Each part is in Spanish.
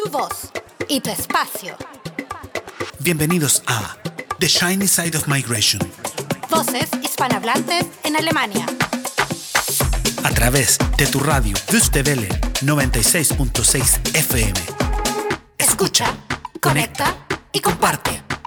Tu voz y tu espacio. Bienvenidos a The Shiny Side of Migration. Voces hispanohablantes en Alemania. A través de tu radio Deutsche Welle 96.6 FM. Escucha, conecta y comparte.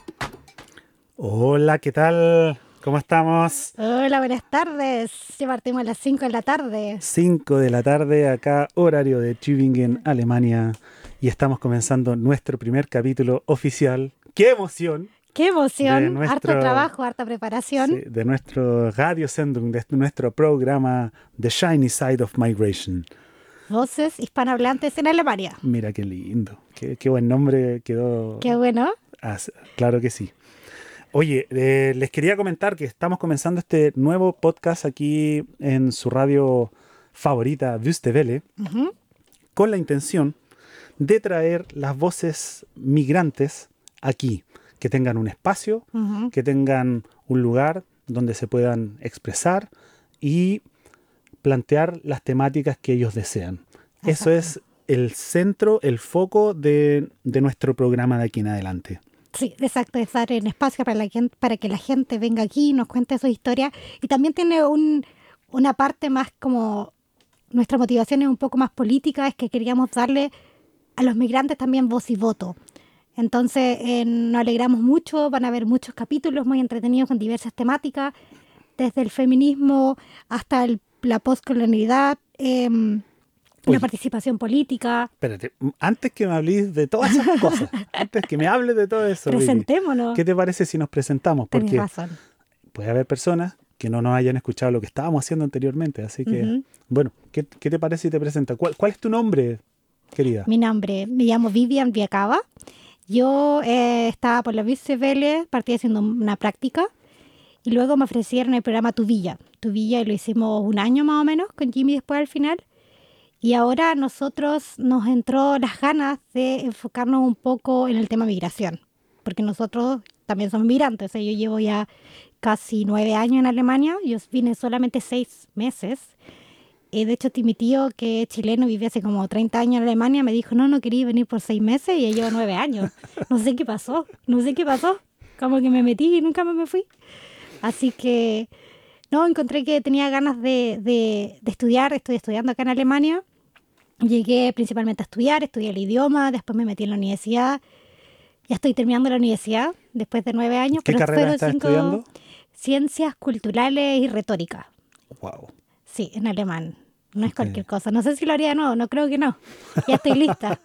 Hola, ¿qué tal? ¿Cómo estamos? Hola, buenas tardes. Ya partimos a las 5 de la tarde. 5 de la tarde, acá, horario de Tübingen, Alemania. Y estamos comenzando nuestro primer capítulo oficial. ¡Qué emoción! ¡Qué emoción! Nuestro, harto trabajo, harta preparación. Sí, de nuestro Radiosendung, de nuestro programa The Shiny Side of Migration. Voces hispanohablantes en Alemania. Mira qué lindo. Qué buen nombre quedó. Qué bueno. Claro que sí. Oye, les quería comentar que estamos comenzando este nuevo podcast aquí en su radio favorita, Deutsche Welle, con la intención de traer las voces migrantes aquí, que tengan un espacio, que tengan un lugar donde se puedan expresar y plantear las temáticas que ellos desean. Eso es el centro, el foco de nuestro programa de aquí en adelante. Sí, exacto, es dar un espacio para que la gente venga aquí y nos cuente su historia. Y también tiene una parte más como, nuestra motivación es un poco más política, es que queríamos darle a los migrantes también voz y voto. Entonces nos alegramos mucho, van a haber muchos capítulos muy entretenidos con diversas temáticas, desde el feminismo hasta la postcolonialidad, la participación política. Espérate, antes que me hables de todas esas cosas, antes que me hables de todo eso, presentémonos. ¿Qué te parece si nos presentamos? Porque tenés razón. Puede haber personas que no nos hayan escuchado lo que estábamos haciendo anteriormente, así que, bueno, ¿qué te parece si te presentas? ¿Cuál es tu nombre, querida? Mi nombre, me llamo Vivian Viacaba. Yo estaba por la Deutsche Welle, partí haciendo una práctica y luego me ofrecieron el programa Tu Villa. Tu Villa, y lo hicimos un año más o menos, con Jimmy después al final. Y ahora nosotros nos entró las ganas de enfocarnos un poco en el tema migración, porque nosotros también somos migrantes. O sea, yo llevo ya casi 9 años en Alemania, yo vine solamente 6 meses. De hecho, mi tío, que es chileno, vive hace como 30 años en Alemania, me dijo, no quería venir por 6 meses y ya llevo 9 años. No sé qué pasó. Como que me metí y nunca me fui. Así que, no, encontré que tenía ganas de estudiar. Estoy estudiando acá en Alemania. Llegué principalmente a estudiar, estudié el idioma, después me metí en la universidad. Ya estoy terminando la universidad después de 9 años. ¿Qué carrera estás estudiando? Ciencias culturales y retórica. Wow. Sí, en alemán. No es cualquier cosa. No sé si lo haría de nuevo, no creo que no. Ya estoy lista.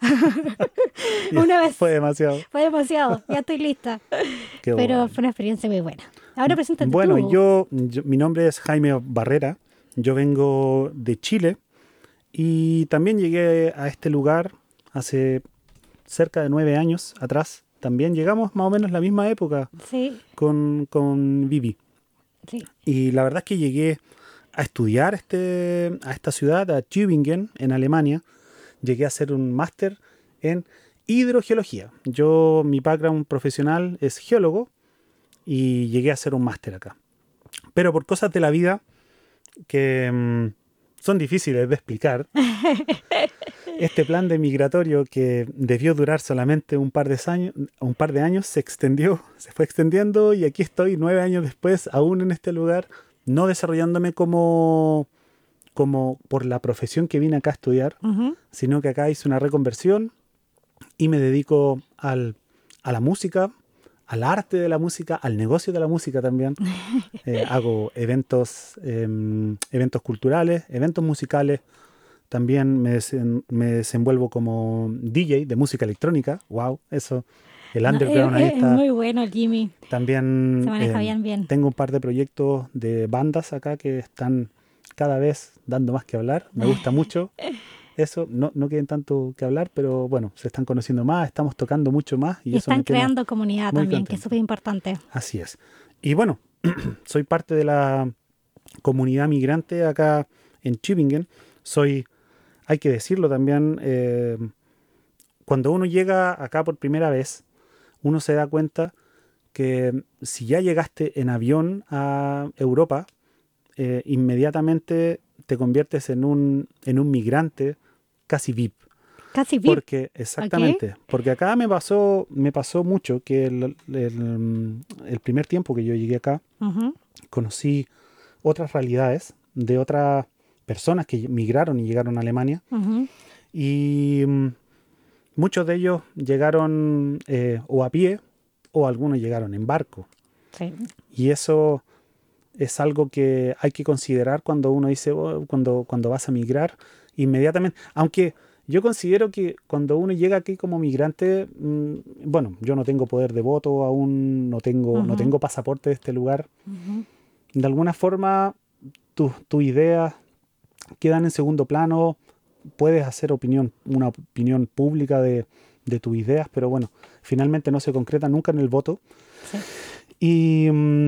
Una vez. Fue demasiado. Ya estoy lista. Qué Pero bueno. fue una experiencia muy buena. Ahora preséntate tú. Bueno, yo, mi nombre es Jaime Barrera. Yo vengo de Chile y también llegué a este lugar hace cerca de 9 años atrás. También llegamos más o menos la misma época Sí. con Vivi. Sí. Y la verdad es que llegué a estudiar a esta ciudad, a Tübingen, en Alemania. Llegué a hacer un máster en hidrogeología. Mi background profesional es geólogo y llegué a hacer un máster acá. Pero por cosas de la vida que son difíciles de explicar, este plan de migratorio que debió durar solamente un par de años, se fue extendiendo y aquí estoy 9 años después, aún en este lugar, no desarrollándome como por la profesión que vine acá a estudiar, sino que acá hice una reconversión y me dedico a la música, al arte de la música, al negocio de la música también. Hago eventos culturales, eventos musicales. También me desenvuelvo como DJ de música electrónica. ¡Wow! Eso. El underground ahí está. Es muy bueno, Jimmy. También se maneja bien. Tengo un par de proyectos de bandas acá que están cada vez dando más que hablar. Me gusta mucho eso. No quieren tanto que hablar, pero bueno, se están conociendo más, estamos tocando mucho más. Y eso están creando comunidad también, contento. que es súper importante. Así es. Y bueno, soy parte de la comunidad migrante acá en Tübingen. Hay que decirlo también, cuando uno llega acá por primera vez, uno se da cuenta que si ya llegaste en avión a Europa, inmediatamente te conviertes en un migrante casi VIP. Casi VIP. Porque, exactamente, porque acá me pasó mucho que el primer tiempo que yo llegué acá, Ujú, conocí otras realidades de otras personas que migraron y llegaron a Alemania. ujú. Y muchos de ellos llegaron o a pie o algunos llegaron en barco. Sí. Y eso es algo que hay que considerar cuando uno dice, "Oh", cuando vas a migrar inmediatamente. Aunque yo considero que cuando uno llega aquí como migrante, bueno, yo no tengo poder de voto aún, no tengo pasaporte de este lugar. Ujú. De alguna forma, tus ideas quedan en segundo plano. Puedes hacer una opinión pública de tus ideas, pero bueno, finalmente no se concreta nunca en el voto. Sí. Y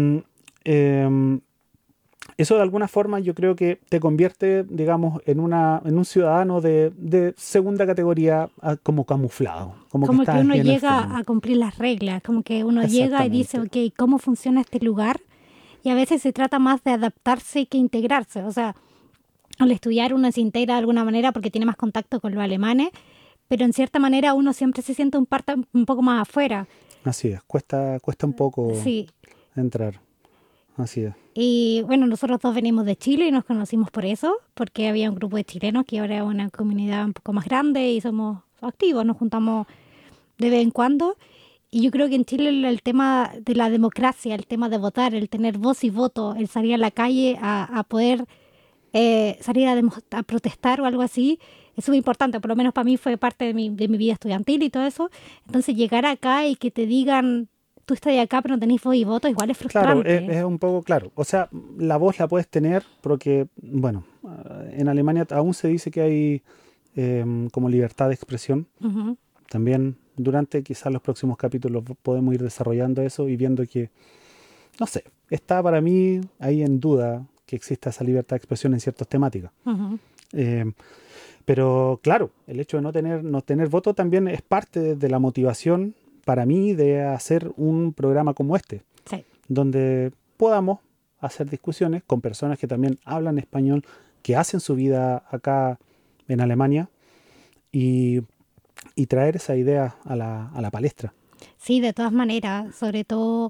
eso de alguna forma yo creo que te convierte, digamos, en un ciudadano de segunda categoría, como camuflado. Como Como que estás uno en el llega fondo. a cumplir las reglas, como que uno llega y dice, ok, Exactamente. ¿cómo funciona este lugar? Y a veces se trata más de adaptarse que integrarse. O sea, al estudiar uno se integra de alguna manera porque tiene más contacto con los alemanes, pero en cierta manera uno siempre se siente un poco más afuera. Así es, cuesta un poco Sí. entrar. Así es. Y bueno, nosotros dos venimos de Chile y nos conocimos por eso, porque había un grupo de chilenos que ahora es una comunidad un poco más grande y somos activos, nos juntamos de vez en cuando. Y yo creo que en Chile el tema de la democracia, el tema de votar, el tener voz y voto, el salir a la calle a poder salir a protestar o algo así, es muy importante. Por lo menos para mí fue parte de mi vida estudiantil y todo eso. Entonces llegar acá y que te digan, tú estás acá pero no tenés voz y voto, igual es Claro, frustrante. es un poco claro. O sea, la voz la puedes tener porque, bueno, en Alemania aún se dice que hay como libertad de expresión. Ujú. También durante quizás los próximos capítulos podemos ir desarrollando eso y viendo que, no sé, está para mí ahí en duda que exista esa libertad de expresión en ciertas temáticas. Ujú. Eh, pero claro, el hecho de no tener voto también es parte de la motivación para mí de hacer un programa como este, Sí. donde podamos hacer discusiones con personas que también hablan español, que hacen su vida acá en Alemania y, y traer esa idea a la palestra. Sí, de todas maneras, sobre todo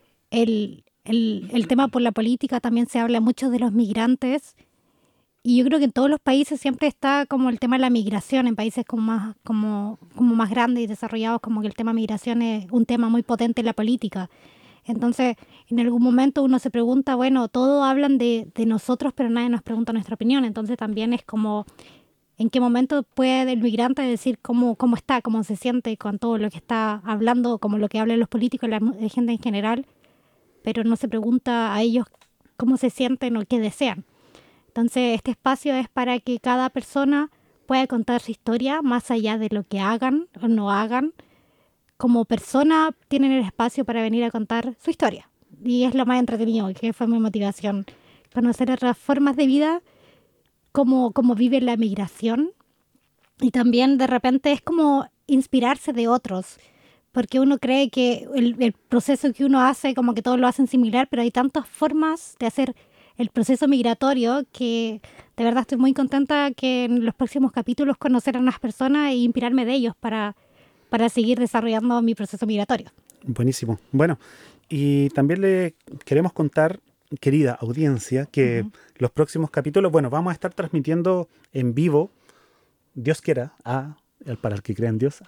el tema por la política también se habla mucho de los migrantes y yo creo que en todos los países siempre está como el tema de la migración, en países como más grandes y desarrollados, como que el tema migración es un tema muy potente en la política. Entonces, en algún momento uno se pregunta, bueno, todos hablan de nosotros, pero nadie nos pregunta nuestra opinión. Entonces también es como, ¿en qué momento puede el migrante decir cómo está, cómo se siente con todo lo que está hablando, como lo que hablan los políticos y la gente en general? Pero no se pregunta a ellos cómo se sienten o qué desean. Entonces, este espacio es para que cada persona pueda contar su historia más allá de lo que hagan o no hagan. Como persona tienen el espacio para venir a contar su historia. Y es lo más entretenido, que fue mi motivación. Conocer otras formas de vida, cómo vive la migración. Y también de repente es como inspirarse de otros. Porque uno cree que el proceso que uno hace, como que todos lo hacen similar, pero hay tantas formas de hacer el proceso migratorio que de verdad estoy muy contenta que en los próximos capítulos conocer a unas personas e inspirarme de ellos para seguir desarrollando mi proceso migratorio. Buenísimo. Bueno, y también le queremos contar, querida audiencia, que los próximos capítulos, bueno, vamos a estar transmitiendo en vivo, Dios quiera, para el que crea en Dios.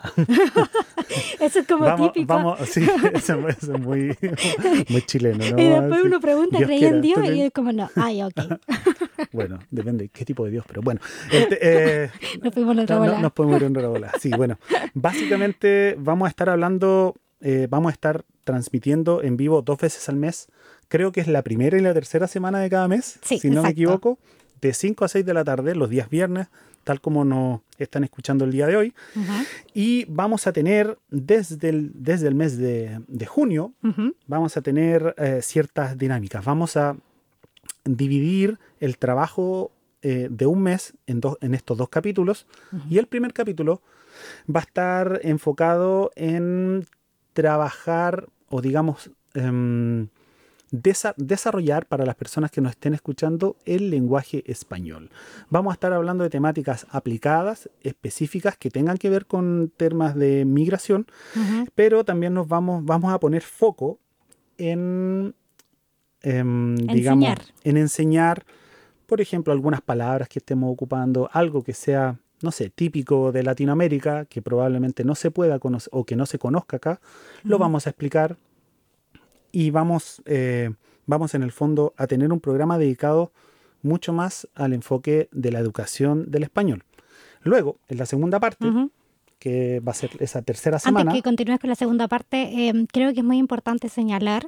Eso es como típico. Sí, eso es muy, muy chileno, ¿no? Y después Sí. uno pregunta, Dios ¿creía en quiera. Dios? Y es como, no, ay, ok. Bueno, depende de qué tipo de Dios, pero bueno. Nos fuimos en otra bola. Nos podemos ir en otra bola. Sí, bueno. Básicamente vamos a estar hablando, vamos a estar transmitiendo en vivo 2 veces al mes. Creo que es la primera y la tercera semana de cada mes, Sí, si no me exacto. equivoco, de 5 a 6 de la tarde, los días viernes, tal como nos están escuchando el día de hoy. Ujú, Y vamos a tener, desde el mes de junio, ujú. vamos a tener ciertas dinámicas. Vamos a dividir el trabajo de un mes en estos 2 capítulos. Y el primer capítulo va a estar enfocado en trabajar o digamos desarrollar para las personas que nos estén escuchando el lenguaje español. Vamos a estar hablando de temáticas aplicadas, específicas, que tengan que ver con temas de migración, pero también vamos a poner foco en, digamos, en enseñar, por ejemplo, algunas palabras que estemos ocupando, algo que sea, no sé, típico de Latinoamérica, que probablemente no se pueda conocer o que no se conozca acá, lo vamos a explicar. Y vamos en el fondo a tener un programa dedicado mucho más al enfoque de la educación del español. Luego, en la segunda parte, que va a ser esa tercera semana. Antes que continúes con la segunda parte, creo que es muy importante señalar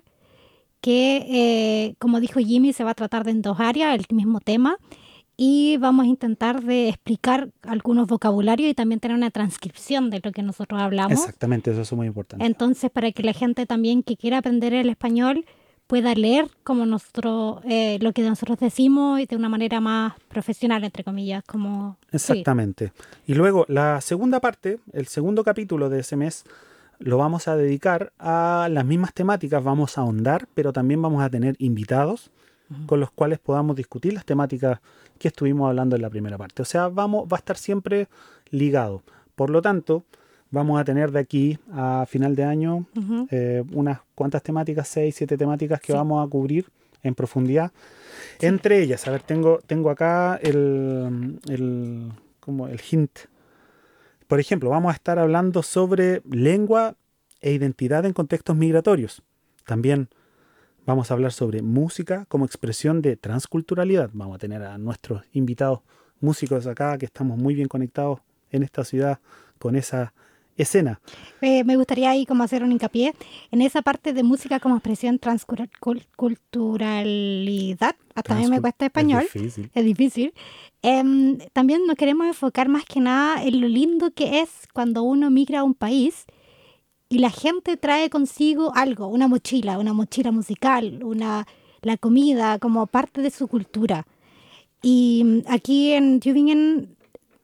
que, como dijo Jimmy, se va a tratar de en 2 áreas, el mismo tema. Y vamos a intentar de explicar algunos vocabularios y también tener una transcripción de lo que nosotros hablamos. Exactamente, eso es muy importante. Entonces, para que la gente también que quiera aprender el español pueda leer como nosotros, lo que nosotros decimos y de una manera más profesional, entre comillas. Exactamente. Sí. Y luego, la segunda parte, el segundo capítulo de ese mes, lo vamos a dedicar a las mismas temáticas, vamos a ahondar, pero también vamos a tener invitados con los cuales podamos discutir las temáticas que estuvimos hablando en la primera parte. O sea, va a estar siempre ligado. Por lo tanto, vamos a tener de aquí a final de año unas cuantas temáticas, 6, 7 temáticas que vamos a cubrir en profundidad. Sí. Entre ellas, a ver, tengo acá el hint. Por ejemplo, vamos a estar hablando sobre lengua e identidad en contextos migratorios. También vamos a hablar sobre música como expresión de transculturalidad. Vamos a tener a nuestros invitados músicos acá, que estamos muy bien conectados en esta ciudad con esa escena. Me gustaría ahí como hacer un hincapié en esa parte de música como expresión transculturalidad. Hasta a mí me cuesta español. Es difícil. También nos queremos enfocar más que nada en lo lindo que es cuando uno migra a un país y la gente trae consigo algo, una mochila musical, la comida como parte de su cultura. Y aquí en Tübingen,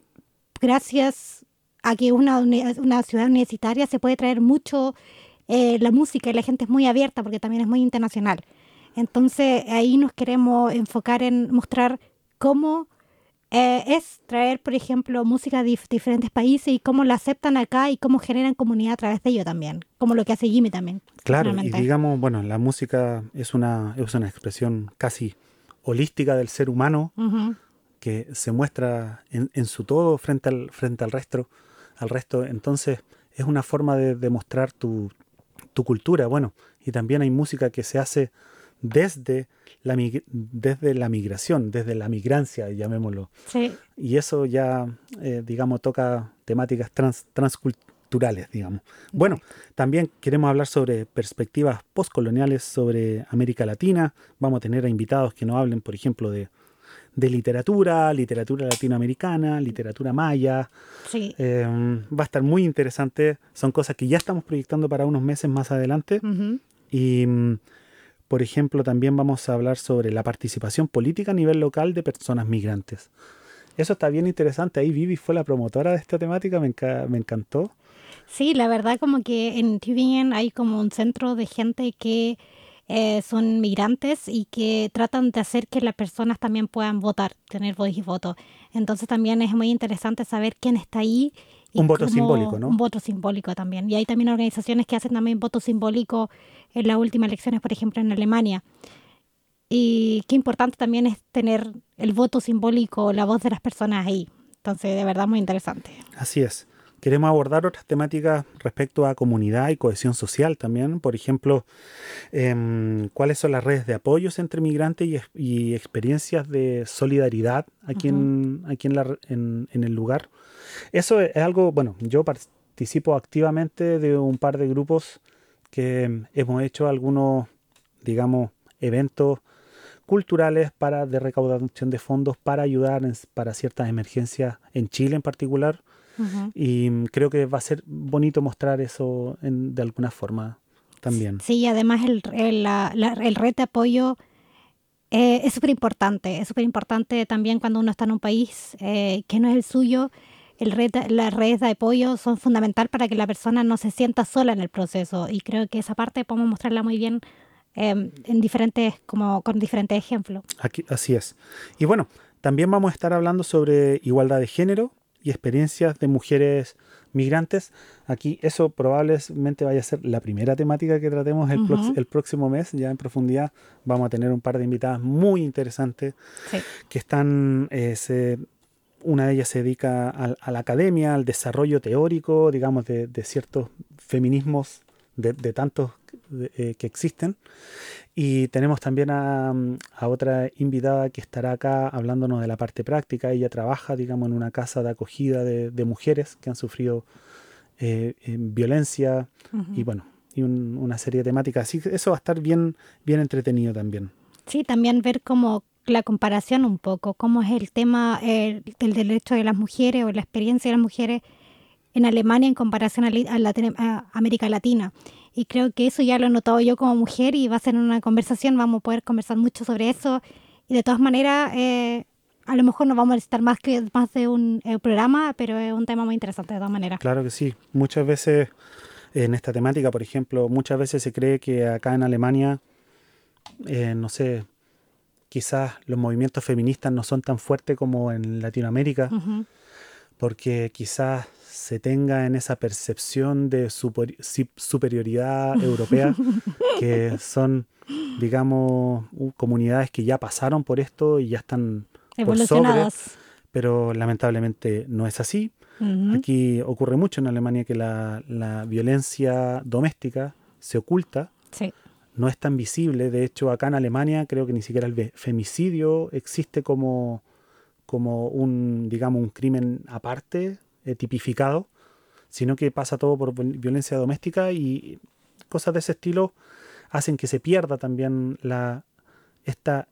gracias a que es una ciudad universitaria, se puede traer mucho la música y la gente es muy abierta porque también es muy internacional. Entonces ahí nos queremos enfocar en mostrar cómo es traer, por ejemplo, música de diferentes países y cómo la aceptan acá y cómo generan comunidad a través de ello también, como lo que hace Jimmy también. Claro, y digamos, bueno, la música es una expresión casi holística del ser humano que se muestra en su todo frente al resto. Entonces, es una forma de demostrar tu cultura. Bueno, y también hay música que se hace desde la migración, desde la migrancia, llamémoslo. Sí. Y eso ya, digamos, toca temáticas transculturales, digamos. Bueno, también queremos hablar sobre perspectivas postcoloniales sobre América Latina. Vamos a tener a invitados que nos hablen, por ejemplo, de literatura latinoamericana, literatura maya. Sí. Va a estar muy interesante. Son cosas que ya estamos proyectando para unos meses más adelante. Y por ejemplo, también vamos a hablar sobre la participación política a nivel local de personas migrantes. Eso está bien interesante. Ahí Vivi fue la promotora de esta temática, me encantó. Sí, la verdad como que en Tübingen hay como un centro de gente que son migrantes y que tratan de hacer que las personas también puedan votar, tener voz y voto. Entonces también es muy interesante saber quién está ahí. Un voto simbólico, ¿no? Un voto simbólico también. Y hay también organizaciones que hacen también voto simbólico en las últimas elecciones, por ejemplo, en Alemania. Y qué importante también es tener el voto simbólico, la voz de las personas ahí. Entonces, de verdad, muy interesante. Así es. Queremos abordar otras temáticas respecto a comunidad y cohesión social también. Por ejemplo, cuáles son las redes de apoyos entre migrantes y experiencias de solidaridad aquí en el lugar. Eso es algo, bueno, yo participo activamente de un par de grupos que hemos hecho algunos, digamos, eventos culturales de recaudación de fondos para ayudar para ciertas emergencias en Chile en particular. Y creo que va a ser bonito mostrar eso de alguna forma también. Sí, además el red de apoyo es súper importante. Es súper importante también cuando uno está en un país que no es el suyo. Las redes de apoyo son fundamental para que la persona no se sienta sola en el proceso. Y creo que esa parte podemos mostrarla muy bien en diferentes, como con diferentes ejemplos. Aquí, así es. Y bueno, también vamos a estar hablando sobre igualdad de género y experiencias de mujeres migrantes. Aquí eso probablemente vaya a ser la primera temática que tratemos el próximo mes, ya en profundidad. Vamos a tener un par de invitadas muy interesantes que están... una de ellas se dedica a la academia, al desarrollo teórico, digamos, de ciertos feminismos, de tantos que existen. Y tenemos también a otra invitada que estará acá hablándonos de la parte práctica. Ella trabaja, digamos, en una casa de acogida de mujeres que han sufrido violencia y bueno, y una serie de temáticas. Así que eso va a estar bien entretenido también. Sí, también ver cómo la comparación un poco, cómo es el tema del derecho de las mujeres o la experiencia de las mujeres en Alemania en comparación a América Latina. Y creo que eso ya lo he notado yo como mujer y va a ser una conversación, vamos a poder conversar mucho sobre eso. Y de todas maneras, a lo mejor no vamos a necesitar más de un programa, pero es un tema muy interesante de todas maneras. Claro que sí. Muchas veces en esta temática, por ejemplo, muchas veces se cree que acá en Alemania, no sé, quizás los movimientos feministas no son tan fuertes como en Latinoamérica, porque quizás se tenga en esa percepción de superioridad europea, que son, digamos, comunidades que ya pasaron por esto y ya están evolucionadas. Por sobre, pero lamentablemente no es así. Aquí ocurre mucho en Alemania que la violencia doméstica se oculta. Sí. No es tan visible. De hecho, acá en Alemania creo que ni siquiera el femicidio existe como un, digamos, un crimen aparte, tipificado, sino que pasa todo por violencia doméstica y cosas de ese estilo hacen que se pierda también esta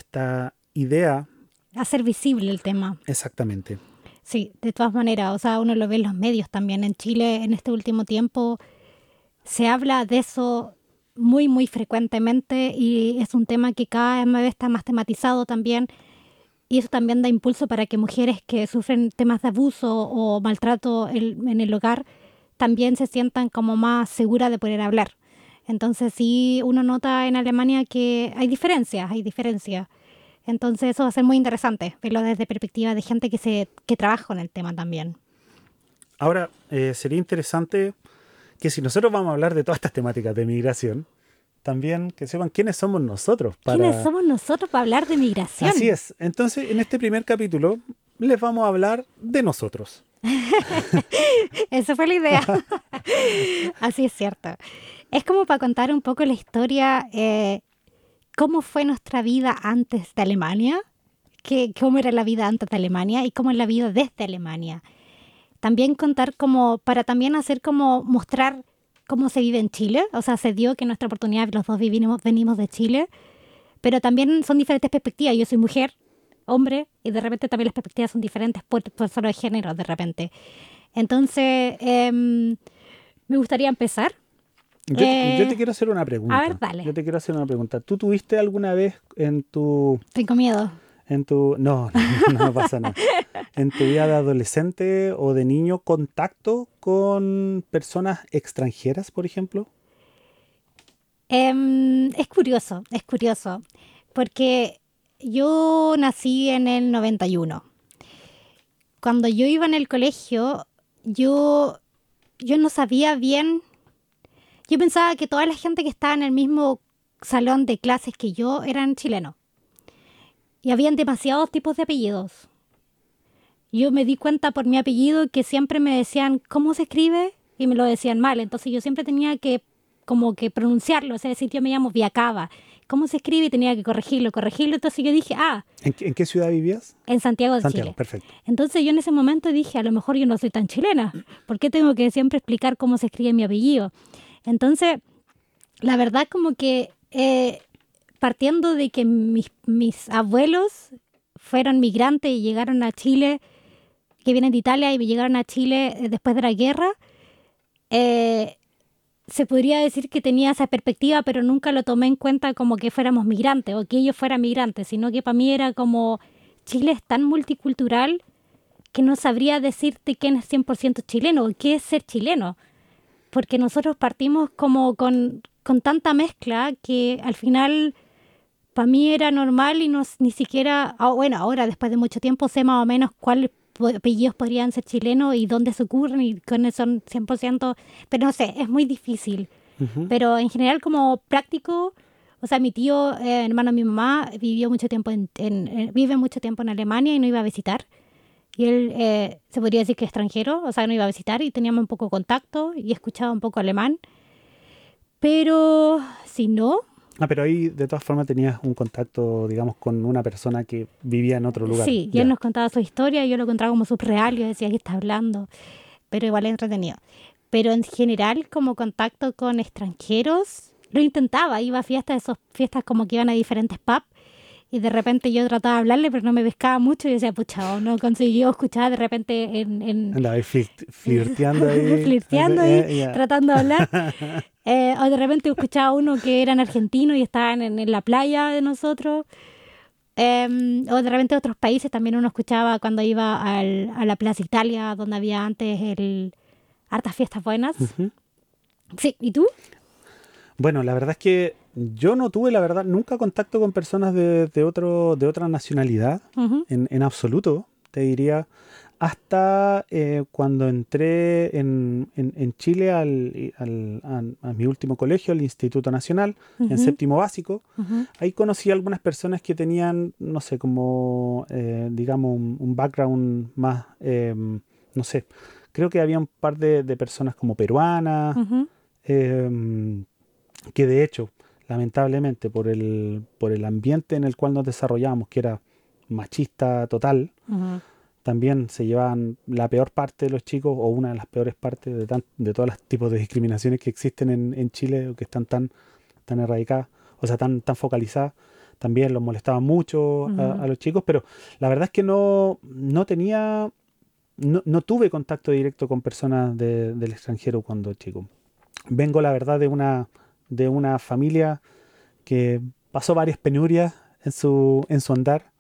idea. Hacer visible el tema. Exactamente. Sí, de todas maneras, o sea, uno lo ve en los medios también. En Chile, en este último tiempo, se habla de eso muy, muy frecuentemente y es un tema que cada vez está más tematizado también. Y eso también da impulso para que mujeres que sufren temas de abuso o maltrato en el hogar también se sientan como más seguras de poder hablar. Entonces sí, uno nota en Alemania que hay diferencias. Entonces eso va a ser muy interesante, verlo desde perspectiva de gente que trabaja con el tema también. Ahora, sería interesante que si nosotros vamos a hablar de todas estas temáticas de migración, también que sepan quiénes somos nosotros. ¿Quiénes somos nosotros para hablar de migración? Así es. Entonces, en este primer capítulo, les vamos a hablar de nosotros. Esa fue la idea. Así es cierto. Es como para contar un poco la historia, cómo fue nuestra vida antes de Alemania, cómo era la vida antes de Alemania y cómo es la vida desde Alemania. También contar para también hacer mostrar cómo se vive en Chile. O sea, se dio que nuestra oportunidad, los dos venimos de Chile, pero también son diferentes perspectivas. Yo soy mujer, hombre, y de repente también las perspectivas son diferentes por solo de género, de repente. Entonces, me gustaría empezar. Yo te quiero hacer una pregunta. A ver, dale. Yo te quiero hacer una pregunta. ¿Tú tuviste alguna vez en tu... Tengo miedo. No pasa nada. ¿En tu vida de adolescente o de niño contacto con personas extranjeras, por ejemplo? Es curioso, porque yo nací en el 91. Cuando yo iba en el colegio, yo no sabía bien. Yo pensaba que toda la gente que estaba en el mismo salón de clases que yo eran chilenos. Y habían demasiados tipos de apellidos. Yo me di cuenta por mi apellido que siempre me decían ¿cómo se escribe? Y me lo decían mal. Entonces yo siempre tenía que como que pronunciarlo. O sea, decir yo me llamo Viacaba. ¿Cómo se escribe? Y tenía que corregirlo. Entonces yo dije, ¿En qué ciudad vivías? En Santiago de Chile. Perfecto. Entonces yo en ese momento dije, a lo mejor yo no soy tan chilena. ¿Por qué tengo que siempre explicar cómo se escribe mi apellido? Entonces, la verdad como que partiendo de que mis abuelos fueron migrantes y llegaron a Chile, que vienen de Italia y llegaron a Chile después de la guerra, se podría decir que tenía esa perspectiva, pero nunca lo tomé en cuenta como que fuéramos migrantes o que ellos fueran migrantes, sino que para mí era como Chile es tan multicultural que no sabría decirte quién es 100% chileno o qué es ser chileno, porque nosotros partimos como con con tanta mezcla que al final para mí era normal y no, ni siquiera, bueno, ahora después de mucho tiempo sé más o menos cuáles apellidos podrían ser chilenos y dónde se ocurren y cuáles son 100%, pero no sé, es muy difícil. Pero en general como práctico, o sea, mi tío, hermano de mi mamá, vivió mucho tiempo vive mucho tiempo en Alemania y no iba a visitar. Y él se podría decir que es extranjero, o sea, no iba a visitar y teníamos un poco de contacto y escuchaba un poco alemán. Pero si no... Pero ahí de todas formas tenías un contacto, digamos, con una persona que vivía en otro lugar. Sí, y él nos contaba su historia y yo lo encontraba como subreal, yo decía, ¿qué está hablando? Pero igual es entretenido. Pero en general, como contacto con extranjeros, lo intentaba, iba a fiestas como que iban a diferentes pubs, y de repente yo trataba de hablarle, pero no me pescaba mucho, y decía, pucha, no consiguió escuchar de repente andaba ahí flirteando ahí. flirteando ahí, tratando de hablar. O de repente escuchaba uno que eran argentinos y estaban en la playa de nosotros. O de repente otros países también uno escuchaba cuando iba a la Plaza Italia, donde había antes hartas fiestas buenas. Sí, ¿y tú? Bueno, la verdad es que yo no tuve, la verdad, nunca contacto con personas de otra nacionalidad, en absoluto, te diría, hasta cuando entré en Chile a mi último colegio, el Instituto Nacional, en séptimo básico. Ahí conocí a algunas personas que tenían, no sé, como, digamos, un background más, no sé, creo que había un par de personas como peruanas, que de hecho, lamentablemente, por el ambiente en el cual nos desarrollábamos, que era machista total, también se llevaban la peor parte de los chicos, o una de las peores partes de todos los tipos de discriminaciones que existen en Chile, o que están tan erradicadas, o sea, tan focalizadas. También los molestaban mucho a los chicos, pero la verdad es que no tuve contacto directo con personas del extranjero cuando chico. Vengo, la verdad, de una familia que pasó varias penurias en su andar.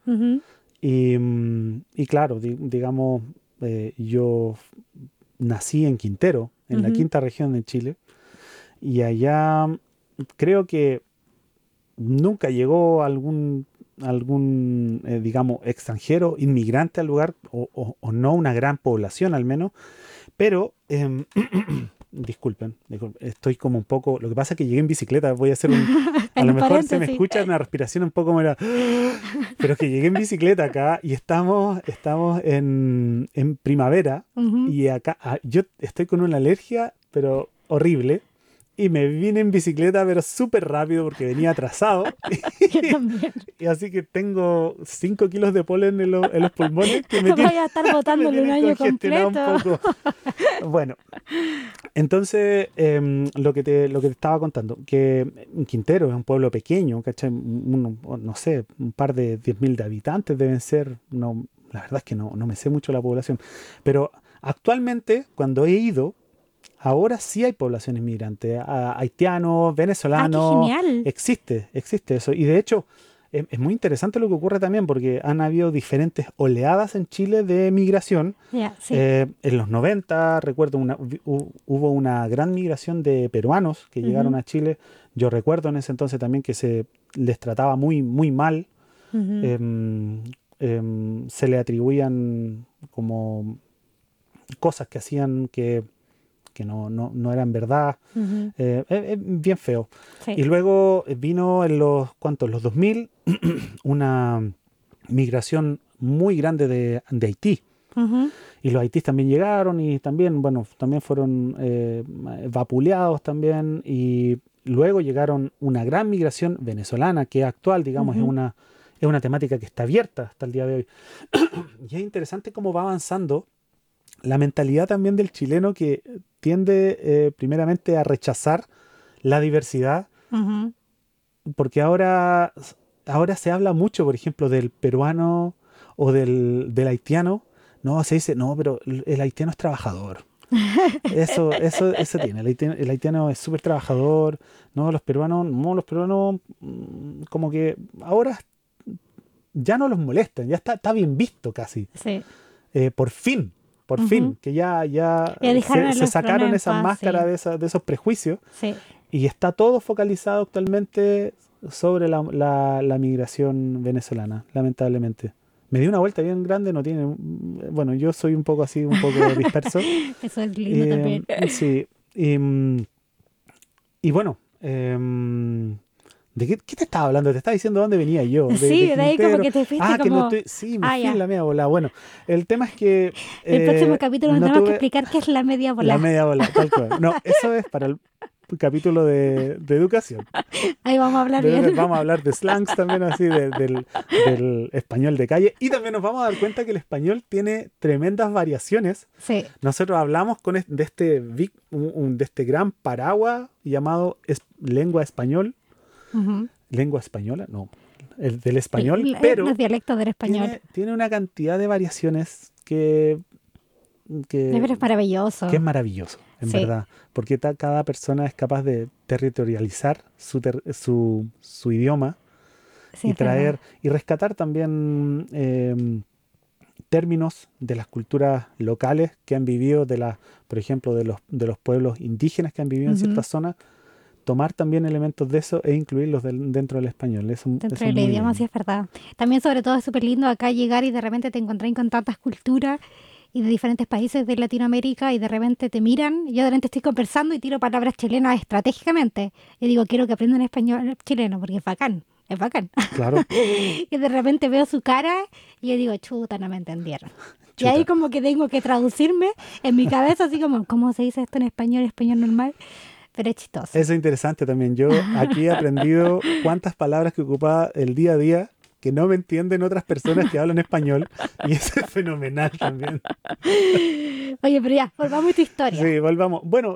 Y claro, digamos, yo nací en Quintero, en la quinta región de Chile, y allá creo que nunca llegó algún digamos, extranjero, inmigrante al lugar, o no una gran población al menos, pero... Disculpen, estoy como un poco... Lo que pasa es que llegué en bicicleta, voy a hacer a lo mejor se me escucha una respiración un poco mera... Pero es que llegué en bicicleta acá y estamos en primavera, y acá yo estoy con una alergia, pero horrible, y me vine en bicicleta, pero súper rápido porque venía atrasado. Yo también. Y así que tengo 5 kilos de polen en los pulmones que me voy a estar botándole un año completo. Un poco. Bueno, entonces lo que te estaba contando, que Quintero es un pueblo pequeño, ¿cachai? No sé, un par de 10.000 de habitantes deben ser. No, la verdad es que no me sé mucho la población. Pero actualmente, cuando he ido, ahora sí hay población inmigrante, haitianos, venezolanos. ¡Qué genial! Existe eso. Y de hecho, es muy interesante lo que ocurre también, porque han habido diferentes oleadas en Chile de migración. Sí. En los 90, recuerdo, hubo una gran migración de peruanos que llegaron a Chile. Yo recuerdo en ese entonces también que se les trataba muy, muy mal. Se le atribuían como cosas que hacían que no eran verdad. Bien feo. Sí. Y luego vino en los 2000 una migración muy grande de Haití. Y los haitises también llegaron y también fueron vapuleados también. Y luego llegaron una gran migración venezolana, que actual, digamos, es una temática que está abierta hasta el día de hoy. Y es interesante cómo va avanzando la mentalidad también del chileno, que tiende primeramente a rechazar la diversidad, porque ahora se habla mucho, por ejemplo, del peruano o del haitiano. No, se dice, no, pero el haitiano es trabajador. Eso tiene. El haitiano es súper trabajador. No, los peruanos como que ahora ya no los molestan, ya está bien visto casi. Sí. Por fin, que ya se sacaron esa máscara, sí, de esos prejuicios. Sí. Y está todo focalizado actualmente sobre la migración venezolana, lamentablemente. Me di una vuelta bien grande, no tiene... Bueno, yo soy un poco así, un poco disperso. Eso es lindo también. Sí. Y bueno, ¿de qué te estaba hablando? Te estaba diciendo dónde venía yo. Sí, de ahí como Quintero. que te fuiste Ah, que como... no estoy... Sí, me Ah, fui ya. en la media bola. Bueno, el tema es que... El próximo capítulo nos no tenemos que tuve explicar qué es la media bola. la media bola, tal cual. No, eso es para el capítulo de educación. Ahí vamos a hablar bien. Vamos a hablar de slangs también, así, del español de calle. Y también nos vamos a dar cuenta que el español tiene tremendas variaciones. Sí. Nosotros hablamos de este gran paraguas llamado lengua español. Ujú. ¿Lengua española? No. El del español, Sí, pero los dialectos del español. tiene una cantidad de variaciones que Es maravilloso. que es maravilloso, en Sí. verdad, porque cada persona es capaz de territorializar su idioma Sí, y es verdad. traer y rescatar también términos de las culturas locales que han vivido, por ejemplo, de los pueblos indígenas que han vivido en Ujú. ciertas zonas, tomar también elementos de eso e incluirlos dentro del español. Eso Dentro es del muy idioma, lindo. sí es verdad. También, sobre todo, es súper lindo acá llegar y de repente te encontrás con tantas culturas y de diferentes países de Latinoamérica y de repente te miran. Yo de repente estoy conversando y tiro palabras chilenas estratégicamente. Y digo, quiero que aprendan español chileno porque es bacán. Es bacán. Claro, Y de repente veo su cara y yo digo, chuta, no me entendieron. Y Chuta. ahí como que tengo que traducirme en mi cabeza, así como, ¿cómo se dice esto en español normal? Pero es chistoso. eso es interesante también. Yo aquí he aprendido cuántas palabras que ocupaba el día a día que no me entienden otras personas que hablan español, y eso es fenomenal también. Oye, pero ya, volvamos a tu historia. Sí, volvamos. Bueno,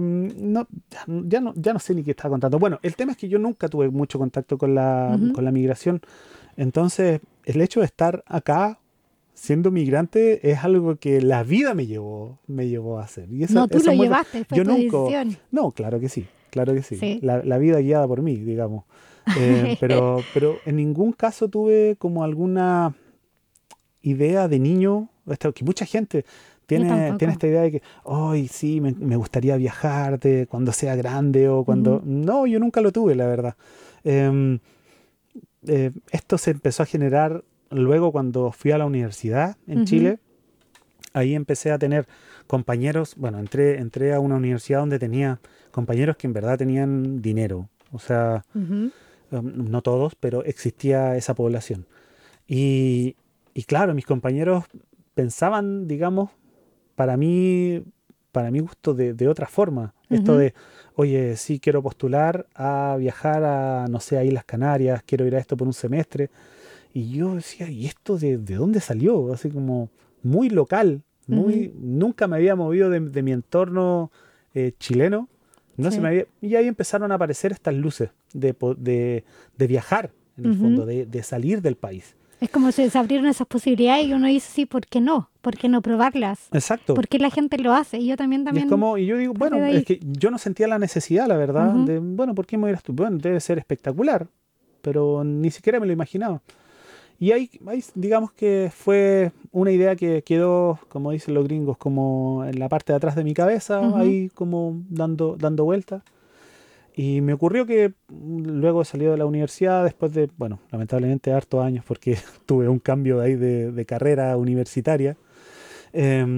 ya no sé ni qué estaba contando. Bueno, el tema es que yo nunca tuve mucho contacto con Ujú. la migración. Entonces, el hecho de estar acá siendo migrante es algo que la vida me llevó a hacer. Y eso, No, tú eso lo es muy- llevaste, fue yo tu nunca. decisión. No, claro que sí, claro que sí. Sí. La vida guiada por mí, digamos. Pero en ningún caso tuve como alguna idea de niño, que mucha gente tiene tampoco. esta idea de que, ay, sí, me gustaría viajar cuando sea grande o cuando... Ujú. No, yo nunca lo tuve, la verdad. Em, Esto se empezó a generar luego cuando fui a la universidad en Ujú. Chile. Ahí empecé a tener compañeros, bueno, entré a una universidad donde tenía compañeros que en verdad tenían dinero. O sea, Ujú. no todos, pero existía esa población. Y claro, mis compañeros pensaban, digamos, para mí, para mi gusto, de otra forma. Esto Ujú. de, oye, sí, quiero postular a viajar a, no sé, a Islas Canarias, quiero ir a esto por un semestre. Y yo decía, ¿y esto de dónde salió? Así como muy local, Ujú. nunca me había movido de mi entorno chileno. No se Sí. me había, y ahí empezaron a aparecer estas luces de viajar, en el Ujú. fondo, de salir del país. Es como si se abrieron esas posibilidades y uno dice, sí, ¿por qué no? ¿Por qué no probarlas? Exacto. ¿Por qué la gente lo hace? Y yo también, Y es como, y yo digo, parte bueno, de ahí. es que yo no sentía la necesidad, la verdad, Ujú. de, bueno, ¿por qué me hubieras tú? Bueno, debe ser espectacular, pero ni siquiera me lo imaginaba. Y ahí digamos que fue una idea que quedó, como dicen los gringos, como en la parte de atrás de mi cabeza, Ujú. ahí como dando vueltas. Y me ocurrió que luego he salido de la universidad, después de, bueno, lamentablemente hartos años, porque tuve un cambio ahí de carrera universitaria.